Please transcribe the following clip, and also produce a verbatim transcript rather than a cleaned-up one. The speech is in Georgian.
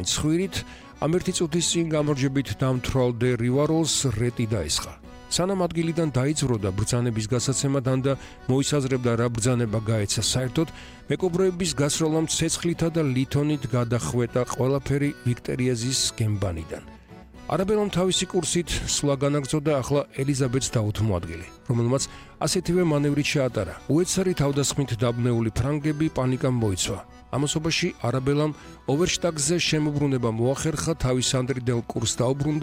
მრავალი ცხვირით, ამ ერთი წუთის წინ გამარჯვებით დამთვალდა რივაროლს რეტი დაესხა. სანამ ადგილიდან დაიძრო და ბრძანების გასაცემად და მოისაზრებდა რა ბრძანება გაეცა საერთოდ, მეკობრეების გასროლამ ცეცხლითა და ლითონით გადახვეტა ყველაფერი ვიქტორიაზის გემბანიდან. არაბელამ თავისი კურსით სვლა განაგრძო და ახლა ელიზაბეთს დაუთმო ადგილი, რომელმაც ასეთივე მანევრით შეატარა. უეცარი თავდასხმით დაბნეული ფრანგები პანიკამ მოიცვა. ამასობაში არაბელამ ოვერშტაგზე შემოbrunება მოახერხა, თავის ანდრიდელ კურსს დაუბრუნდა